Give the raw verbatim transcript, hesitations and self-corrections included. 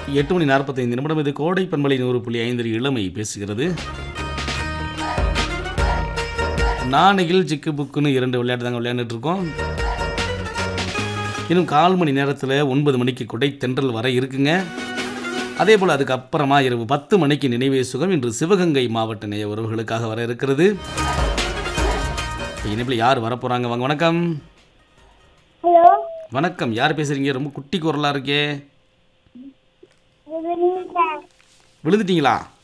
எட்டு மணி நாற்பத்தைந்து நிமிடம். இது கோடை பண்பலை நூறு புள்ளி ஐந்து இளமை பேசுகிறது. நாணையில் ஜிக்கு புக்குன்னு இரண்டு விளையாட்டு தாங்க விளையாண்டுட்டு இருக்கோம். இன்னும் கால் மணி நேரத்தில் ஒன்பது மணிக்கு கொடை தென்றல் வர இருக்குங்க. அதே போல் அதுக்கப்புறமா இரவு பத்து மணிக்கு நினைவே சுகம் இன்று சிவகங்கை மாவட்ட நேய உறவுகளுக்காக வர இருக்கிறது. இனிப்பில் யார் வரப்போகிறாங்க? வாங்க. வணக்கம். ஹலோ வணக்கம். யார் பேசுகிறீங்க? ரொம்ப குட்டி குரலாக இருக்கே. விழுந்துட்டீங்களா?